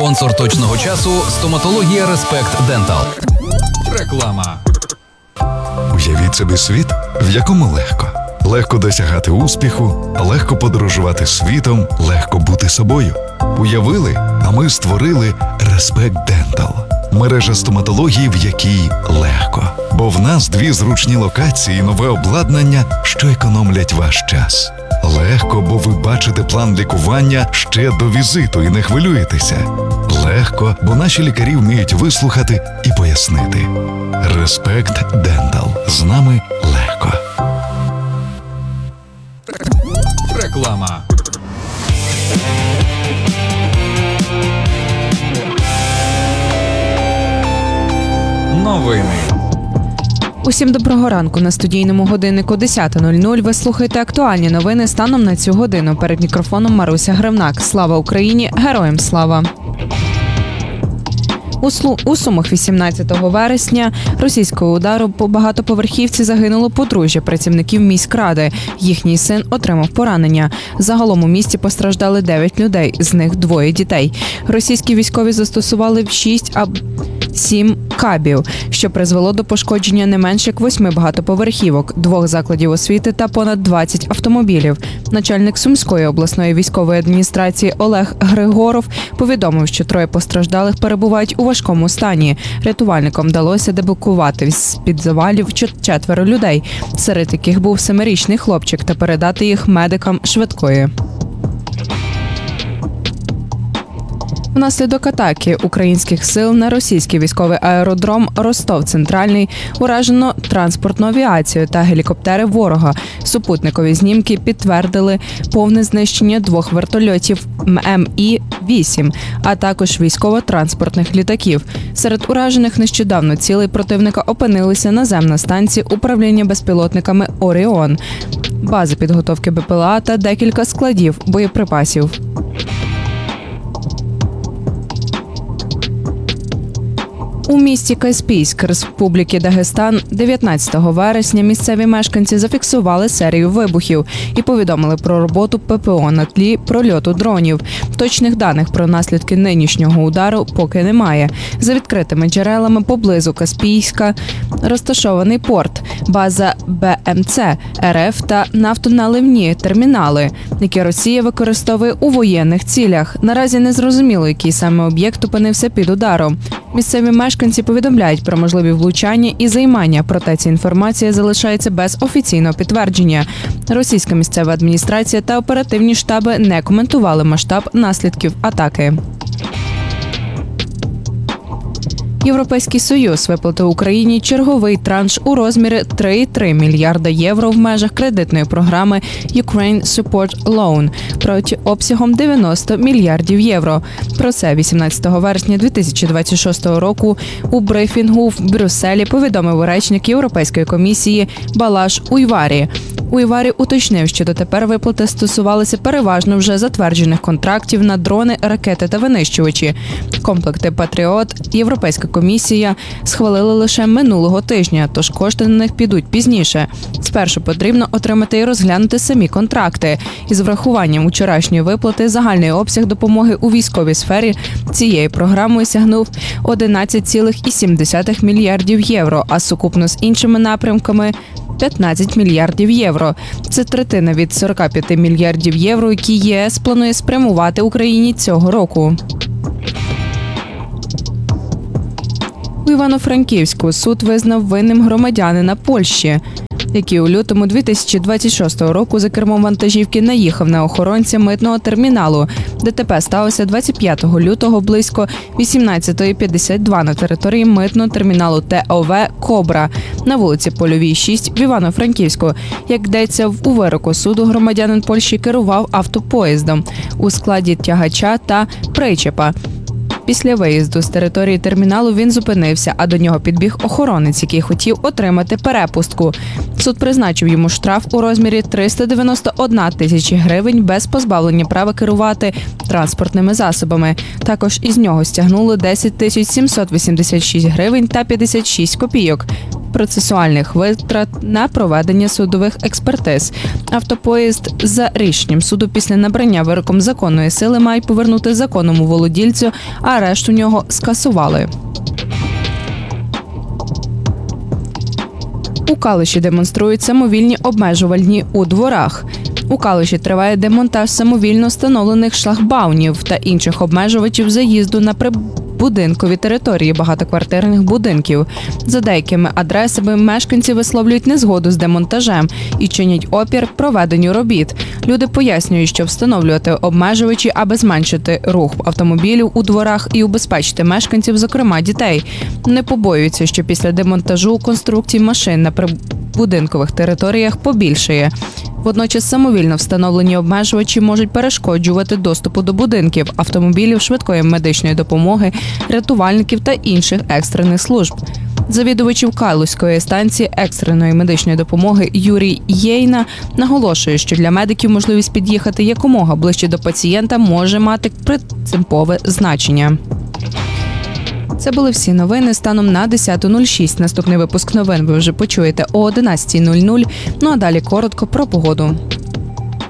Спонсор точного часу – стоматологія Респект Дентал. Реклама. Уявіть собі світ, в якому легко. Легко досягати успіху, легко подорожувати світом, легко бути собою. Уявили, а ми створили Респект Дентал. Мережа стоматології, в якій легко. Бо в нас 2 зручні локації і нове обладнання, що економлять ваш час. Легко, бо ви бачите план лікування ще до візиту і не хвилюєтеся. Легко, бо наші лікарі вміють вислухати і пояснити. Респект Дентал. З нами легко. Реклама. Новини. Усім доброго ранку. На студійному годиннику 10:00 ви слухаєте актуальні новини станом на цю годину. Перед мікрофоном Маруся Гривнак. Слава Україні! Героям слава! У Сумах 18 вересня російського удару по багатоповерхівці загинуло подружжя працівників міськради. Їхній син отримав поранення. Загалом у місті постраждали 9 людей, з них 2 дітей. Російські військові застосували 6 або 7 кабів, що призвело до пошкодження не менше як 8 багатоповерхівок, 2 закладів освіти та понад 20 автомобілів. Начальник Сумської обласної військової адміністрації Олег Григоров повідомив, що 3 постраждалих перебувають у важкому стані. Рятувальникам вдалося деблокувати з-під завалів 4 людей, серед яких був 7-річний хлопчик, та передати їх медикам швидкої. Внаслідок атаки українських сил на російський військовий аеродром Ростов-Центральний уражено транспортну авіацію та гелікоптери ворога. Супутникові знімки підтвердили повне знищення 2 вертольотів МІ-8, а також військово-транспортних літаків. Серед уражених нещодавно цілей противника опинилися наземна станція управління безпілотниками «Оріон», бази підготовки БПЛА та декілька складів боєприпасів. У місті Каспійськ Республіки Дагестан 19 вересня місцеві мешканці зафіксували серію вибухів і повідомили про роботу ППО на тлі прольоту дронів. Точних даних про наслідки нинішнього удару поки немає. За відкритими джерелами поблизу Каспійська розташований порт, база БМЦ РФ та нафтоналивні термінали, які Росія використовує у воєнних цілях. Наразі не зрозуміло, який саме об'єкт опинився під ударом. Місцеві мешканці повідомляють про можливі влучання і займання, проте ця інформація залишається без офіційного підтвердження. Російська місцева адміністрація та оперативні штаби не коментували масштаб наслідків атаки. Європейський Союз виплатив Україні черговий транш у розмірі 3,3 мільярда євро в межах кредитної програми Ukraine Support Loan обсягом 90 мільярдів євро. Про це 18 вересня 2026 року у брифінгу в Брюсселі повідомив речник Європейської комісії Балаш Уйварі. Уйварі уточнив, що дотепер виплати стосувалися переважно вже затверджених контрактів на дрони, ракети та винищувачі. Комплекти «Патріот» Європейська комісія схвалила лише минулого тижня, тож кошти на них підуть пізніше. Спершу потрібно отримати і розглянути самі контракти. Із врахуванням вчорашньої виплати загальний обсяг допомоги у військовій сфері цією програмою сягнув 11,7 мільярдів євро, а сукупно з іншими напрямками – 15 мільярдів євро. Це третина від 45 мільярдів євро, які ЄС планує спрямувати Україні цього року. У Івано-Франківську суд визнав винним громадянина Польщі, який у лютому 2026 року за кермом вантажівки наїхав на охоронця митного терміналу. ДТП сталося 25 лютого близько 18:52 на території митного терміналу ТОВ «Кобра» на вулиці Польовій, 6 в Івано-Франківську. Як йдеться у вироку суду, громадянин Польщі керував автопоїздом у складі тягача та причепа. Після виїзду з території терміналу він зупинився, а до нього підбіг охоронець, який хотів отримати перепустку. Суд призначив йому штраф у розмірі 391 тисячі гривень без позбавлення права керувати транспортними засобами. Також із нього стягнули 10 786 гривень та 56 копійок. процесуальних витрат на проведення судових експертиз. Автопоїзд за рішенням суду після набрання вироком законної сили має повернути законному володільцю, а арешт у нього скасували. У Калуші демонструють самовільні обмежувальні у дворах. У Калуші триває демонтаж самовільно встановлених шлагбаумів та інших обмежувачів заїзду на прибудинкові території багатоквартирних будинків. За деякими адресами мешканці висловлюють незгоду з демонтажем і чинять опір проведенню робіт. Люди пояснюють, що встановлювати обмежувачі, аби зменшити рух автомобілів у дворах і убезпечити мешканців, зокрема дітей. Не побоюються, що після демонтажу конструкцій машин на прибудинкових територіях побільшає. Водночас самовільно встановлені обмежувачі можуть перешкоджувати доступу до будинків, автомобілів швидкої медичної допомоги, рятувальників та інших екстрених служб. Завідувачів Калузької станції екстреної медичної допомоги Юрій Єйна наголошує, що для медиків можливість під'їхати якомога ближче до пацієнта може мати принципове значення. Це були всі новини станом на 10:06. Наступний випуск новин ви вже почуєте о 11:00. Ну а далі коротко про погоду.